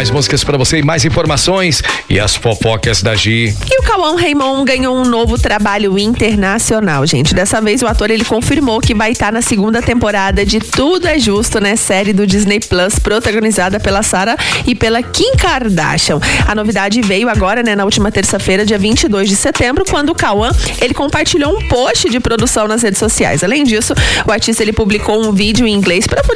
mais músicas pra você e mais informações e as fofocas da Gi. E o Cauã Raymond ganhou um novo trabalho internacional, gente. Dessa vez o ator ele confirmou que vai estar na segunda temporada de Tudo é Justo, né? Série do Disney Plus, protagonizada pela Sarah e pela Kim Kardashian. A novidade veio agora, né, na última terça-feira, dia 22 de setembro, quando o Cauã ele compartilhou um post de produção nas redes sociais. Além disso, o artista ele publicou um vídeo em inglês para